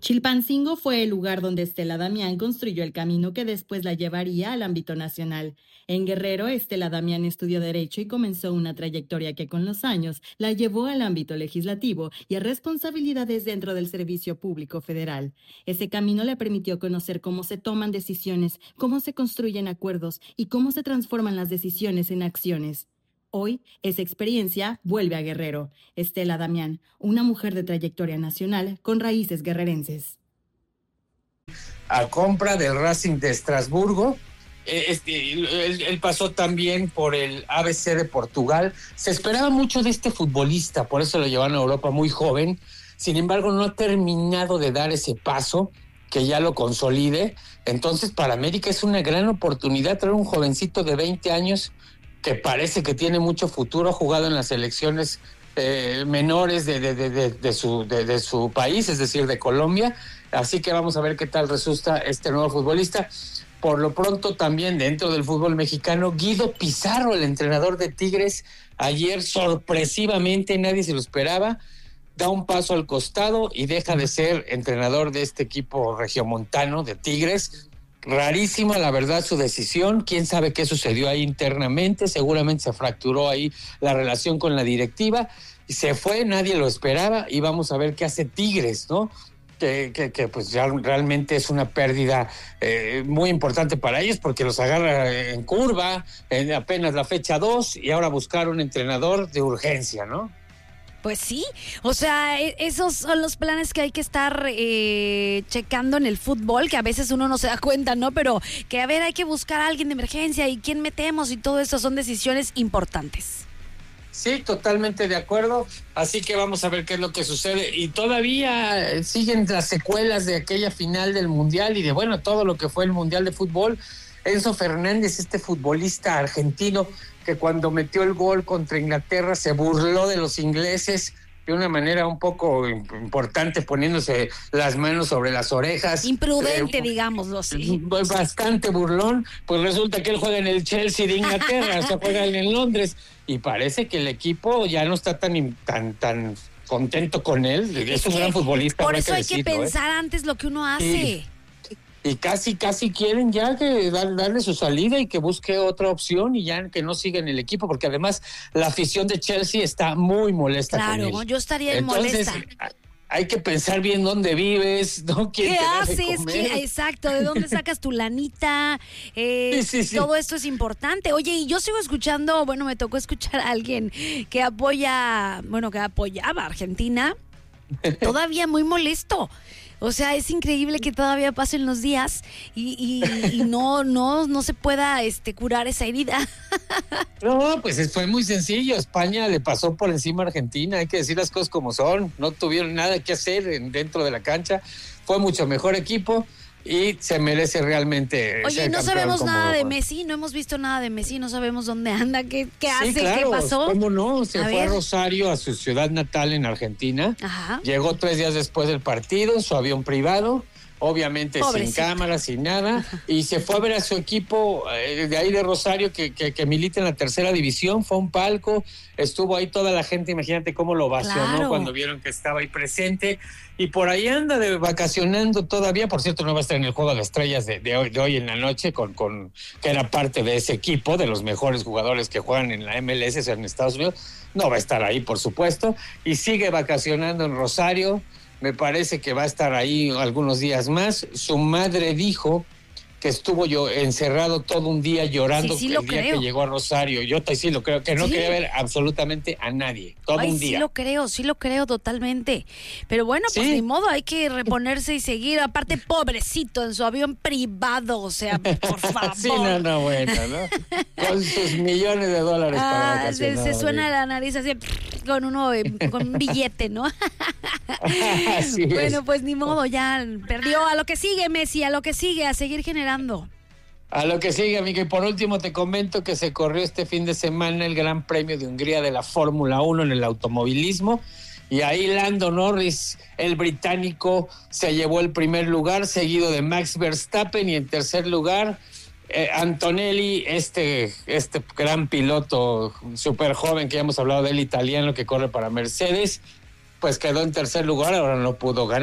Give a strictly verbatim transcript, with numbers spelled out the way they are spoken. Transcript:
Chilpancingo fue el lugar donde Estela Damián construyó el camino que después la llevaría al ámbito nacional. En Guerrero, Estela Damián estudió Derecho y comenzó una trayectoria que con los años la llevó al ámbito legislativo y a responsabilidades dentro del Servicio Público Federal. Ese camino le permitió conocer cómo se toman decisiones, cómo se construyen acuerdos y cómo se transforman las decisiones en acciones. Hoy, esa experiencia vuelve a Guerrero. Estela Damián, una mujer de trayectoria nacional con raíces guerrerenses. A compra del Racing de Estrasburgo, este, él, él pasó también por el A B C de Portugal. Se esperaba mucho de este futbolista, por eso lo llevaron a Europa muy joven. Sin embargo, no ha terminado de dar ese paso que ya lo consolide. Entonces, para América es una gran oportunidad traer un jovencito de veinte años que parece que tiene mucho futuro, ha jugado en las selecciones eh, menores de, de, de, de, de, su, de, de su país, es decir, de Colombia. Así que vamos a ver qué tal resulta este nuevo futbolista. Por lo pronto, también dentro del fútbol mexicano, Guido Pizarro, el entrenador de Tigres, ayer sorpresivamente, nadie se lo esperaba, da un paso al costado y deja de ser entrenador de este equipo regiomontano de Tigres. Rarísima, la verdad, su decisión. Quién sabe qué sucedió ahí internamente. Seguramente se fracturó ahí la relación con la directiva. Y se fue, nadie lo esperaba. Y vamos a ver qué hace Tigres, ¿no? Que, que, que pues ya realmente es una pérdida eh, muy importante para ellos porque los agarra en curva, en apenas la fecha dos, y ahora buscar un entrenador de urgencia, ¿no? Pues sí, o sea, esos son los planes que hay que estar eh, checando en el fútbol, que a veces uno no se da cuenta, ¿no? Pero que, a ver, hay que buscar a alguien de emergencia y quién metemos y todo eso son decisiones importantes. Sí, totalmente de acuerdo, así que vamos a ver qué es lo que sucede. Y todavía siguen las secuelas de aquella final del Mundial y de, bueno, todo lo que fue el Mundial de Fútbol. Enzo Fernández, este futbolista argentino que cuando metió el gol contra Inglaterra se burló de los ingleses de una manera un poco importante, poniéndose las manos sobre las orejas. Imprudente, eh, digámoslo así. Bastante burlón. Pues resulta que él juega en el Chelsea de Inglaterra, o sea, juega en Londres, y parece que el equipo ya no está tan tan tan contento con él. Es, es un gran futbolista. Por eso hay decirlo, que pensar ¿eh? antes lo que uno hace. Y, y casi, casi quieren ya que darle su salida y que busque otra opción y ya que no siga en el equipo, porque además la afición de Chelsea está muy molesta con él. Claro, yo estaría Entonces, molesta. Hay que pensar bien dónde vives, ¿no? ¿Quién ¿Qué te haces? ¿Qué, exacto, ¿de dónde sacas tu lanita? Eh, sí, sí, sí. Todo esto es importante. Oye, y yo sigo escuchando, bueno, me tocó escuchar a alguien que apoya, bueno, que apoyaba a Argentina, todavía muy molesto. O sea, es increíble que todavía pasen los días y, y, y no, no, no se pueda este, curar esa herida. No, pues fue muy sencillo. España le pasó por encima a Argentina. Hay que decir las cosas como son. No tuvieron nada que hacer dentro de la cancha. Fue mucho mejor equipo y se merece realmente. Oye, no sabemos nada de Messi, no hemos visto nada de Messi, no sabemos dónde anda, qué, qué hace, sí, claro, qué pasó. ¿Cómo no? Se a fue ver. a Rosario, a su ciudad natal en Argentina. Ajá. Llegó tres días después del partido, su avión privado, obviamente Pobrecito. sin cámaras, sin nada, y se fue a ver a su equipo eh, de ahí de Rosario que, que, que milita en la tercera división. Fue a un palco, estuvo ahí toda la gente, imagínate cómo lo ovacionó Claro. cuando vieron que estaba ahí presente, y por ahí anda de vacacionando todavía. Por cierto, no va a estar en el Juego de Estrellas de, de, hoy, de hoy en la noche, con, con que era parte de ese equipo, de los mejores jugadores que juegan en la M L S, o sea, en Estados Unidos. No va a estar ahí, por supuesto, y sigue vacacionando en Rosario. Me parece que va a estar ahí algunos días más. Su madre dijo que estuvo yo encerrado todo un día llorando Sí, sí, el lo día creo. que llegó a Rosario. Yo sí lo creo, que no Sí. quería ver absolutamente a nadie, todo Ay, un sí día. lo creo, sí lo creo totalmente. Pero bueno, pues Sí. ni modo, hay que reponerse y seguir. Aparte, pobrecito, en su avión privado, o sea, por favor. Sí, no, no, bueno, ¿no? Con sus millones de dólares para Ah, se, vacacionar. se suena la nariz así con uno eh, con un billete, ¿no? Así es. Bueno, pues ni modo, ya perdió. A lo que sigue, Messi, a lo que sigue, a seguir generando. A lo que sigue, amiga. Y por último te comento que se corrió este fin de semana el Gran Premio de Hungría de la Fórmula uno en el automovilismo. Y ahí Lando Norris, el británico, se llevó el primer lugar, seguido de Max Verstappen, y en tercer lugar eh, Antonelli, este, este gran piloto súper joven que ya hemos hablado del italiano que corre para Mercedes, pues quedó en tercer lugar, ahora no pudo ganar.